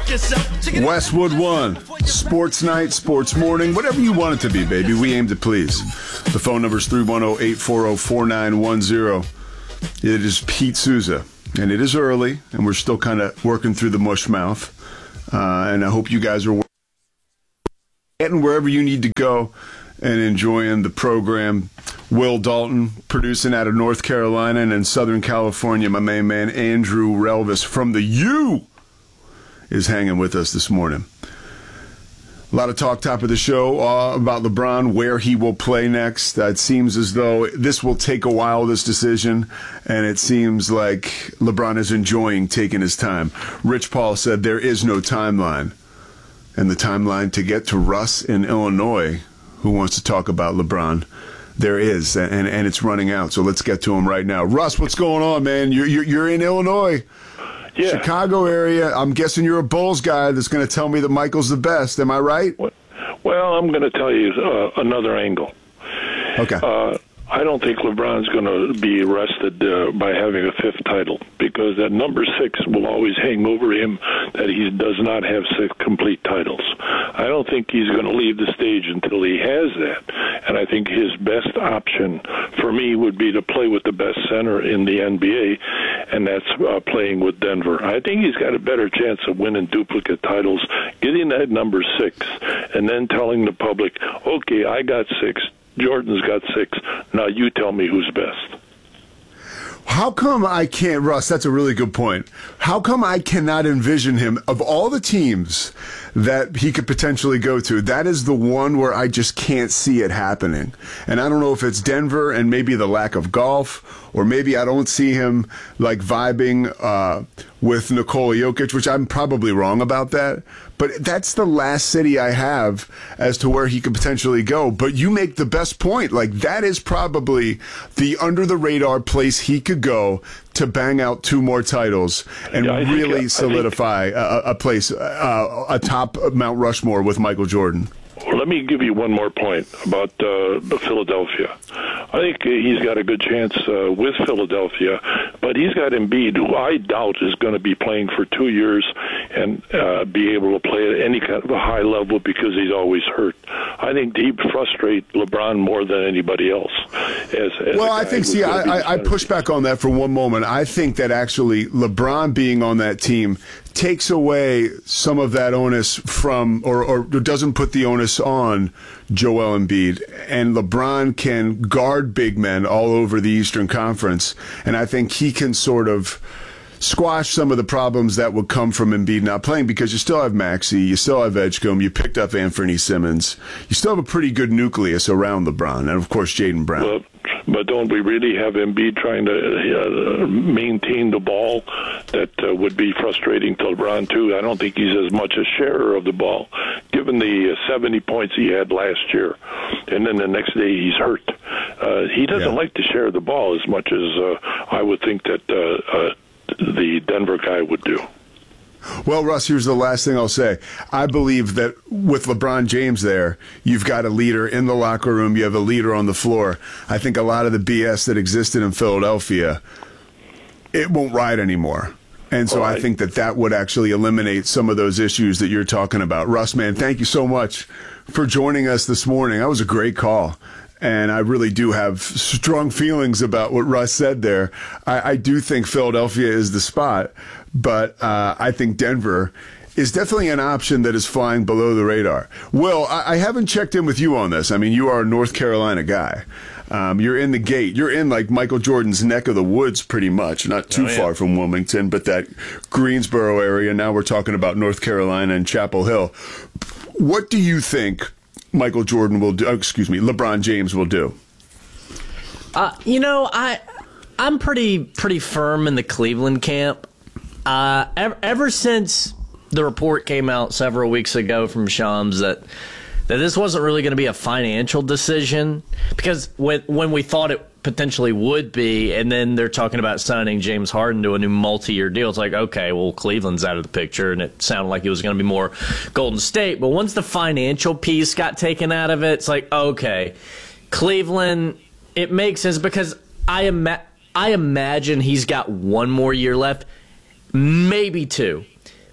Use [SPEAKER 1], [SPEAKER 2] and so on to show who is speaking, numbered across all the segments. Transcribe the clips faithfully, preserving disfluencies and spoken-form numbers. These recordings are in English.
[SPEAKER 1] Westwood One, Sports Night, Sports Morning, whatever you want it to be, baby. We aim to please. The phone number is three one zero, eight four zero, four nine one zero. It is Pete Souza, and it is early, and we're still kind of working through the mush mouth. Uh, and I hope you guys are getting wherever you need to go and enjoying the program. Will Dalton, producing out of North Carolina, and in Southern California, my main man Andrew Relvis from the U is hanging with us this morning. A lot of talk top of the show uh, about LeBron, where he will play next. Uh, it seems as though this will take a while, this decision, and it seems like LeBron is enjoying taking his time. Rich Paul said there is no timeline, and the timeline to get to Russ in Illinois, who wants to talk about LeBron, there is, and, and it's running out. So let's get to him right now. Russ, what's going on, man? You're, you're, you're in Illinois. Yeah. Chicago area. I'm guessing you're a Bulls guy that's going to tell me that Michael's the best. Am I right?
[SPEAKER 2] Well, I'm going to tell you uh, another angle.
[SPEAKER 1] Okay.
[SPEAKER 2] Uh, I don't think LeBron's going to be arrested uh, by having a fifth title, because that number six will always hang over him, that he does not have six complete titles. I don't think he's going to leave the stage until he has that. And I think his best option for me would be to play with the best center in the N B A, and that's uh, playing with Denver. I think he's got a better chance of winning duplicate titles, getting that number six, and then telling the public, okay, I got six, Jordan's got six, now you tell me who's best.
[SPEAKER 1] How come I can't, Russ, that's a really good point. How come I cannot envision him, of all the teams that he could potentially go to, that is the one where I just can't see it happening. And I don't know if it's Denver and maybe the lack of golf, or maybe I don't see him like vibing uh, with Nikola Jokic, which I'm probably wrong about that. But that's the last city I have as to where he could potentially go. But you make the best point. Like, that is probably the under-the-radar place he could go to bang out two more titles and
[SPEAKER 2] yeah,
[SPEAKER 1] really
[SPEAKER 2] think,
[SPEAKER 1] solidify think, a, a place uh, atop Mount Rushmore with Michael Jordan.
[SPEAKER 2] Well, let me give you one more point about uh, Philadelphia. I think he's got a good chance uh, with Philadelphia, but he's got Embiid, who I doubt is going to be playing for two years and uh, be able to play at any kind of a high level because he's always hurt. I think he'd frustrate LeBron more than anybody else. As, as
[SPEAKER 1] well, I think, see, I, I, I push back on that for one moment. I think that actually LeBron being on that team takes away some of that onus from, or, or doesn't put the onus on Joel Embiid. And LeBron can guard big men all over the Eastern Conference. And I think he can sort of squash some of the problems that would come from Embiid not playing, because you still have Maxey, you still have Edgecombe, you picked up Anthony Simmons. You still have a pretty good nucleus around LeBron, and of course Jayden Brown.
[SPEAKER 2] Well, but don't we really have Embiid trying to uh, maintain the ball? That uh, would be frustrating to LeBron, too. I don't think he's as much a sharer of the ball, given the uh, seventy points he had last year. And then the next day he's hurt. Uh, he doesn't yeah. like to share the ball as much as uh, I would think that uh, uh, the Denver guy would do.
[SPEAKER 1] Well, Russ, here's the last thing I'll say. I believe that with LeBron James there, you've got a leader in the locker room, you have a leader on the floor. I think a lot of the B S that existed in Philadelphia, it won't ride anymore. And so right. I think that that would actually eliminate some of those issues that you're talking about. Russ, man, thank you so much for joining us this morning. That was a great call. And I really do have strong feelings about what Russ said there. I, I do think Philadelphia is the spot, but uh, I think Denver is definitely an option that is flying below the radar. Will, I, I haven't checked in with you on this. I mean, you are a North Carolina guy. Um, you're in the gate. You're in like Michael Jordan's neck of the woods pretty much, not too oh, yeah. far from Wilmington, but that Greensboro area. Now we're talking about North Carolina and Chapel Hill. What do you think Michael Jordan will do, oh, excuse me, LeBron James will do?
[SPEAKER 3] Uh, you know, I, I'm pretty pretty firm in the Cleveland camp. Uh, ever, ever since the report came out several weeks ago from Shams that that this wasn't really going to be a financial decision, because when when we thought it potentially would be, and then they're talking about signing James Harden to a new multi-year deal. It's like, okay, well, Cleveland's out of the picture, and it sounded like it was going to be more Golden State. But once the financial piece got taken out of it, it's like, okay, Cleveland, it makes sense, because I ima- I imagine he's got one more year left, maybe two.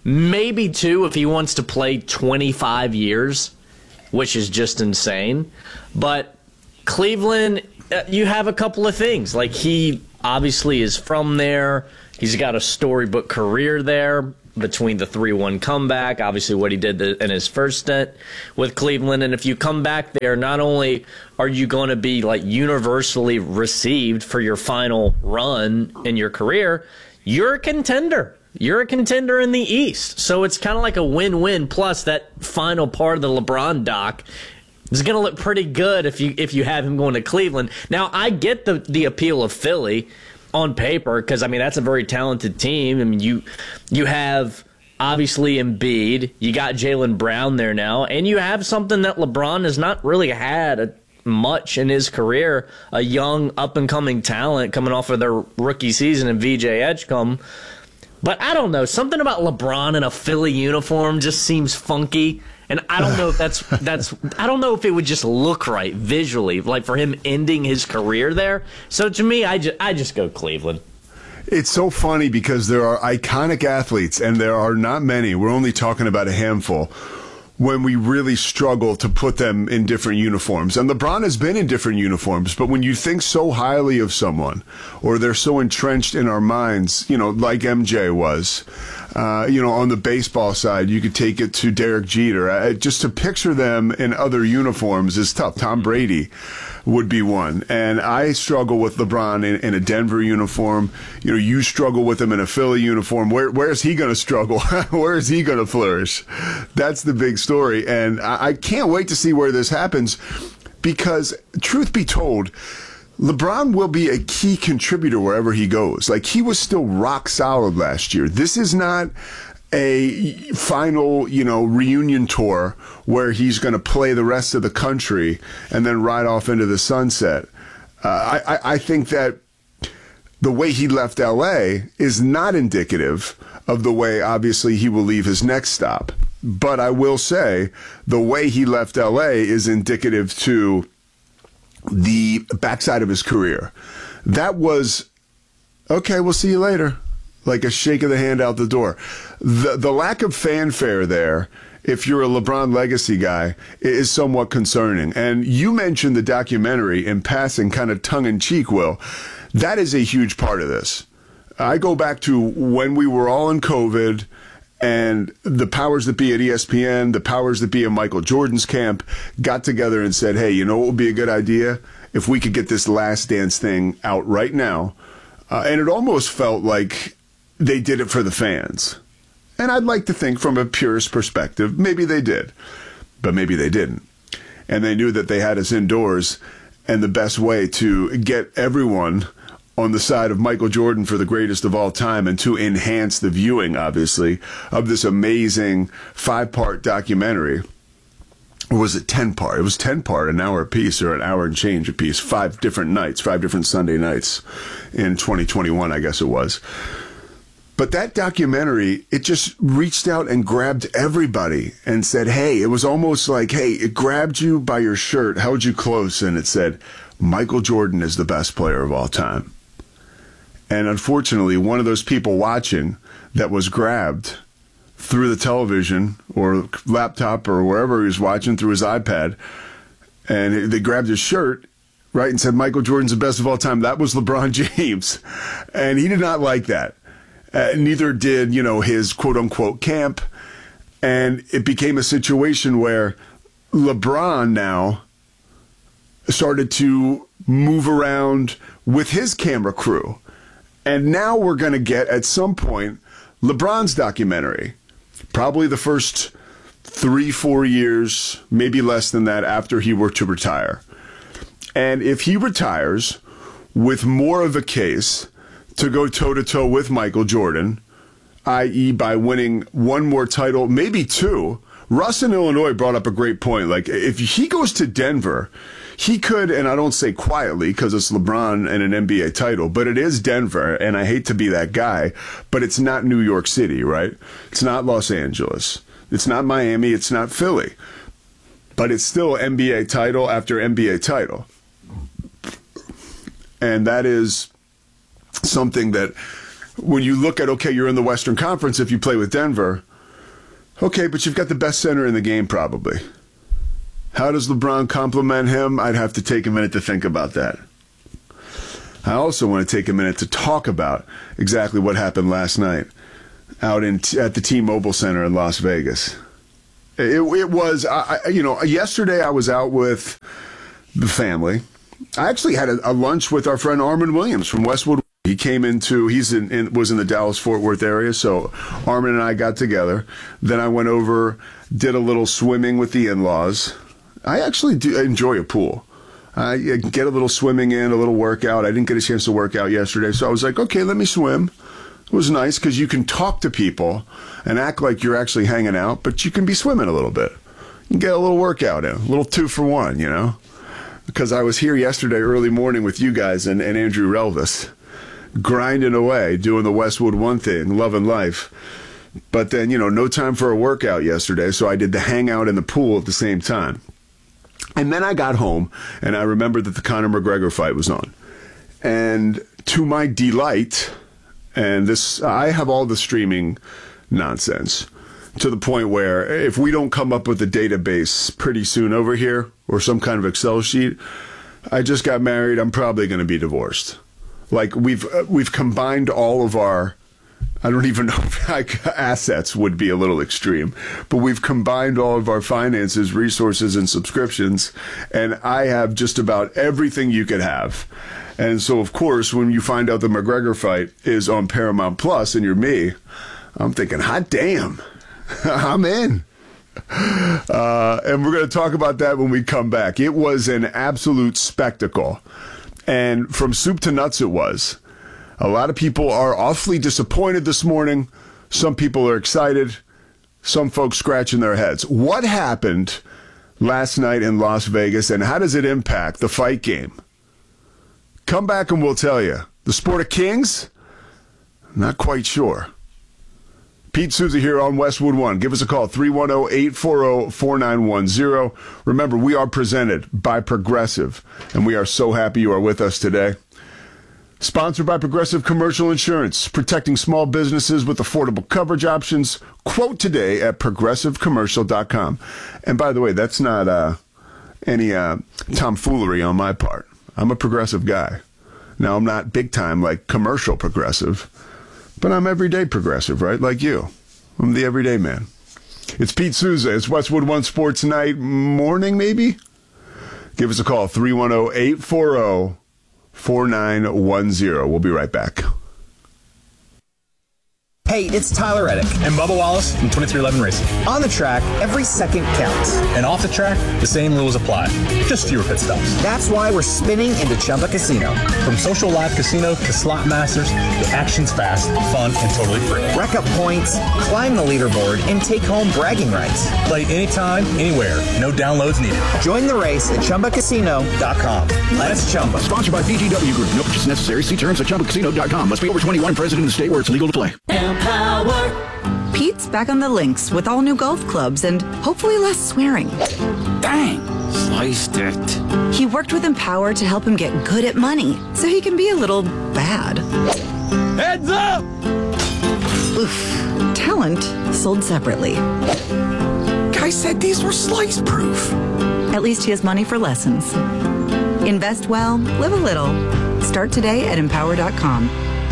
[SPEAKER 3] maybe two if he wants to play twenty-five years, which is just insane. But Cleveland, uh, you have a couple of things. Like, he obviously is from there. He's got a storybook career there between the three one comeback, obviously what he did in his first stint with Cleveland. And if you come back there, not only are you going to be like universally received for your final run in your career, you're a contender. You're a contender in the East. So it's kind of like a win-win. Plus, that final part of the LeBron doc is going to look pretty good if you if you have him going to Cleveland. Now, I get the, the appeal of Philly on paper, because, I mean, that's a very talented team. I mean, you you have, obviously, Embiid. You got Jaylen Brown there now. And you have something that LeBron has not really had a, much in his career, a young, up-and-coming talent coming off of their rookie season in V J Edgecombe. But I don't know. Something about LeBron in a Philly uniform just seems funky. And I don't know if that's that's I don't know if it would just look right visually, like for him ending his career there. So to me, I just I just go Cleveland.
[SPEAKER 1] It's so funny because there are iconic athletes, and there are not many. We're only talking about a handful. When we really struggle to put them in different uniforms. And LeBron has been in different uniforms, but when you think so highly of someone, or they're so entrenched in our minds, you know, like M J was, uh, you know, on the baseball side, you could take it to Derek Jeter. Uh, just to picture them in other uniforms is tough. Tom Brady would be one. And I struggle with LeBron in, in a Denver uniform. You know, you struggle with him in a Philly uniform. Where, where is he going to struggle? Where is he going to flourish? That's the big story. And I, I can't wait to see where this happens, because truth be told, LeBron will be a key contributor wherever he goes. Like, he was still rock solid last year. This is not a final, you know, reunion tour where he's going to play the rest of the country and then ride off into the sunset. Uh, I, I think that the way he left L A is not indicative of the way, obviously, he will leave his next stop. But I will say the way he left L A is indicative to the backside of his career. That was, okay, we'll see you later. Like a shake of the hand out the door. The the lack of fanfare there, if you're a LeBron legacy guy, is somewhat concerning. And you mentioned the documentary in passing, kind of tongue-in-cheek, Will. That is a huge part of this. I go back to when we were all in COVID, and the powers that be at E S P N, the powers that be in Michael Jordan's camp, got together and said, hey, you know what would be a good idea? If we could get this Last Dance thing out right now. Uh, and it almost felt like they did it for the fans. And I'd like to think from a purist perspective, maybe they did, but maybe they didn't. And they knew that they had us indoors, and the best way to get everyone on the side of Michael Jordan for the greatest of all time, and to enhance the viewing, obviously, of this amazing five-part documentary. Or was it ten-part? It was ten-part, an hour apiece, or an hour and change apiece, five different nights, five different Sunday nights in twenty twenty-one, I guess it was. But that documentary, it just reached out and grabbed everybody and said, hey, it was almost like, hey, it grabbed you by your shirt, held you close, and it said, Michael Jordan is the best player of all time. And unfortunately, one of those people watching that was grabbed through the television or laptop or wherever he was watching, through his iPad, and they grabbed his shirt, right, and said, Michael Jordan's the best of all time. That was LeBron James. And he did not like that. Uh, neither did, you know, his quote-unquote camp. And it became a situation where LeBron now started to move around with his camera crew. And now we're going to get, at some point, LeBron's documentary. Probably the first three, four years, maybe less than that, after he were to retire. And if he retires with more of a case to go toe-to-toe with Michael Jordan, that is by winning one more title, maybe two. Russ in Illinois brought up a great point. Like, if he goes to Denver, he could, and I don't say quietly because it's LeBron and an N B A title, but it is Denver, and I hate to be that guy, but it's not New York City, right? It's not Los Angeles. It's not Miami. It's not Philly. But it's still N B A title after N B A title. And that is something that when you look at, okay, you're in the Western Conference if you play with Denver, Okay, but you've got the best center in the game, probably. How does LeBron compliment him? I'd have to take a minute to think about that. I also want to take a minute to talk about exactly what happened last night out in at the T-Mobile Center in Las Vegas. It, it was, I, you know, yesterday I was out with the family. I actually had a, a lunch with our friend Armin Williams from Westwood. He came into, he's in, in was in the Dallas-Fort Worth area, so Armin and I got together. Then I went over, did a little swimming with the in-laws. I actually do enjoy a pool. I get a little swimming in, a little workout. I didn't get a chance to work out yesterday, so I was like, okay, let me swim. It was nice because you can talk to people and act like you're actually hanging out, but you can be swimming a little bit. You can get a little workout in, a little two for one, you know? Because I was here yesterday early morning with you guys and, and Andrew Relvis, grinding away, doing the Westwood One thing, loving life. But then, you know, no time for a workout yesterday, so I did the hangout in the pool at the same time. And then I got home, and I remembered that the Conor McGregor fight was on. And to my delight, and this, I have all the streaming nonsense, to the point where if we don't come up with a database pretty soon over here, or some kind of Excel sheet, I just got married, I'm probably going to be divorced. Like, we've uh, we've combined all of our, I don't even know if like, assets would be a little extreme, but we've combined all of our finances, resources, and subscriptions, and I have just about everything you could have. And so, of course, when you find out the McGregor fight is on Paramount Plus and you're me, I'm thinking, hot damn, I'm in. Uh, and we're going to talk about that when we come back. It was an absolute spectacle. And from soup to nuts it was. A lot of people are awfully disappointed this morning. Some people are excited. Some folks scratching their heads. What happened last night in Las Vegas, and how does it impact the fight game? Come back and we'll tell you. The sport of kings? Not quite sure. Pete Souza here on Westwood One. Give us a call, three one zero, eight four zero, four nine one zero. Remember, we are presented by Progressive, and we are so happy you are with us today. Sponsored by Progressive Commercial Insurance, protecting small businesses with affordable coverage options. Quote today at progressive commercial dot com. And by the way, that's not uh, any uh, tomfoolery on my part. I'm a progressive guy. Now, I'm not big time like commercial progressive, but I'm everyday progressive, right? Like you. I'm the everyday man. It's Pete Souza. It's Westwood One Sports Night morning, maybe? Give us a call, three one zero, eight four zero, four nine one zero. We'll be right back.
[SPEAKER 4] Hey, it's Tyler Reddick.
[SPEAKER 5] And Bubba Wallace from twenty-three eleven Racing.
[SPEAKER 4] On the track, every second counts.
[SPEAKER 5] And off the track, the same rules apply. Just fewer pit stops.
[SPEAKER 4] That's why we're spinning into Chumba Casino.
[SPEAKER 5] From social live casino to slot masters, the action's fast, fun, and totally free.
[SPEAKER 4] Rack up points, climb the leaderboard, and take home bragging rights.
[SPEAKER 5] Play anytime, anywhere. No downloads needed.
[SPEAKER 4] Join the race at chumba casino dot com. Let's Chumba.
[SPEAKER 6] Sponsored by B G W Group. No purchase necessary. See terms at chumba casino dot com. Must be over twenty-one and present in the state where it's legal to play.
[SPEAKER 7] Power. Pete's back on the links with all new golf clubs and hopefully less swearing.
[SPEAKER 6] Dang, sliced it.
[SPEAKER 7] He worked with Empower to help him get good at money so he can be a little bad.
[SPEAKER 6] Heads up!
[SPEAKER 7] Oof. Talent sold separately.
[SPEAKER 6] Guy said these were slice proof.
[SPEAKER 7] At least he has money for lessons. Invest well, live a little. Start today at empower dot com.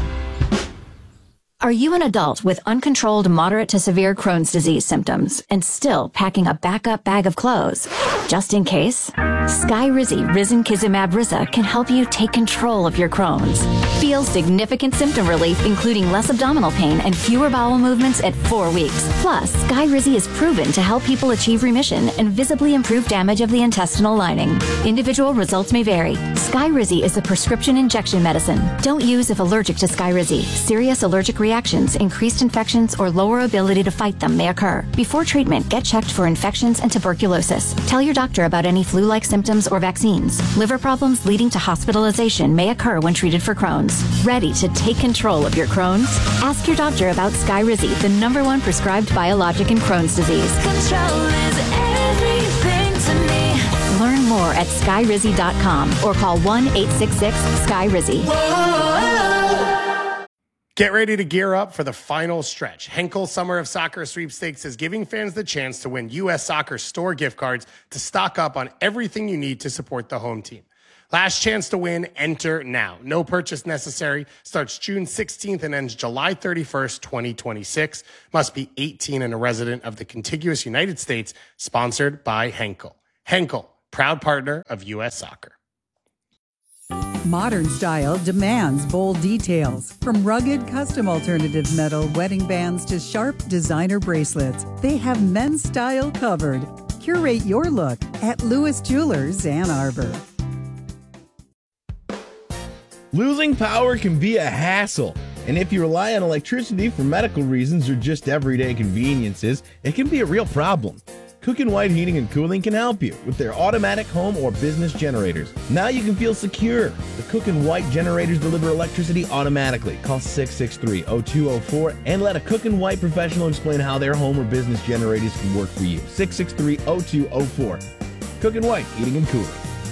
[SPEAKER 8] Are you an adult with uncontrolled moderate to severe Crohn's disease symptoms and still packing a backup bag of clothes? Just in case, Skyrizi Risankizumab Riza can help you take control of your Crohn's. Feel significant symptom relief, including less abdominal pain and fewer bowel movements at four weeks. Plus, Skyrizi is proven to help people achieve remission and visibly improve damage of the intestinal lining. Individual results may vary. Skyrizi is a prescription injection medicine. Don't use if allergic to Skyrizi. Serious allergic reactions, increased infections, or lower ability to fight them may occur. Before treatment, get checked for infections and tuberculosis. Tell your doctor about any flu-like symptoms or vaccines. Liver problems leading to hospitalization may occur when treated for Crohn's. Ready to take control of your Crohn's? Ask your doctor about Skyrizi, the number one prescribed biologic in Crohn's disease.
[SPEAKER 9] Control is everything to me.
[SPEAKER 8] Learn more at skyrizi dot com or call one eight six six, S K Y R I Z I.
[SPEAKER 10] Get ready to gear up for the final stretch. Henkel Summer of Soccer Sweepstakes is giving fans the chance to win U S Soccer store gift cards to stock up on everything you need to support the home team. Last chance to win, enter now. No purchase necessary. Starts June sixteenth and ends July thirty-first, twenty twenty-six. Must be eighteen and a resident of the contiguous United States. Sponsored by Henkel. Henkel, proud partner of U S Soccer.
[SPEAKER 11] Modern style demands bold details. From rugged custom alternative metal wedding bands to sharp designer bracelets, they have men's style covered. Curate your look at Lewis Jewelers, Ann Arbor.
[SPEAKER 12] Losing power can be a hassle, and if you rely on electricity for medical reasons or just everyday conveniences, it can be a real problem. Cook and White Heating and Cooling can help you with their automatic home or business generators. Now you can feel secure. The Cook and White generators deliver electricity automatically. Call six six three, oh two oh four and let a Cook and White professional explain how their home or business generators can work for you. six six three, oh two oh four. Cook and White Heating and Cooling.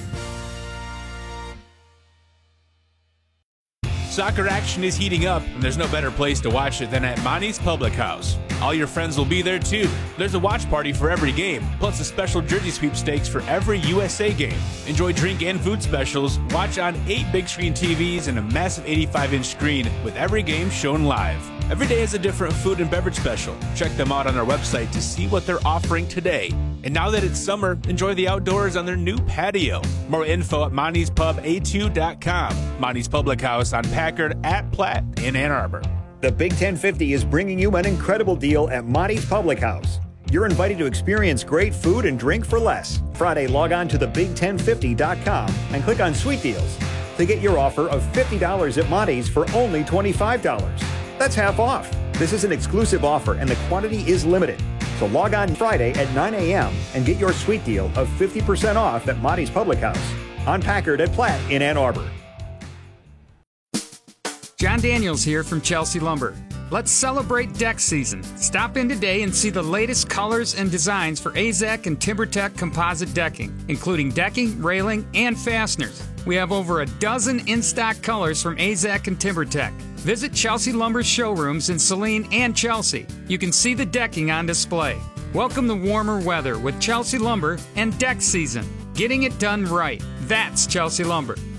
[SPEAKER 13] Soccer action is heating up, and there's no better place to watch it than at Monty's Public House. All your friends will be there too. There's a watch party for every game, plus a special jersey sweepstakes for every U S A game. Enjoy drink and food specials, watch on eight big screen T Vs and a massive eighty-five inch screen with every game shown live. Every day is a different food and beverage special. Check them out on our website to see what they're offering today. And now that it's summer, enjoy the outdoors on their new patio. More info at monties pub a two dot com. Monty's Public House on Packard at Platt in Ann Arbor.
[SPEAKER 14] The Big ten fifty is bringing you an incredible deal at Monty's Public House. You're invited to experience great food and drink for less. Friday, log on to the big ten fifty dot com and click on Sweet Deals to get your offer of fifty dollars at Monty's for only twenty-five dollars. That's half off. This is an exclusive offer and the quantity is limited. So log on Friday at nine a.m. and get your sweet deal of fifty percent off at Monty's Public House on Packard at Platt in Ann Arbor.
[SPEAKER 15] John Daniels here from Chelsea Lumber. Let's celebrate deck season. Stop in today and see the latest colors and designs for A Z E C and TimberTech composite decking, including decking, railing, and fasteners. We have over a dozen in-stock colors from A Z E C and TimberTech. Visit Chelsea Lumber's showrooms in Saline and Chelsea. You can see the decking on display. Welcome the warmer weather with Chelsea Lumber and deck season. Getting it done right. That's Chelsea Lumber.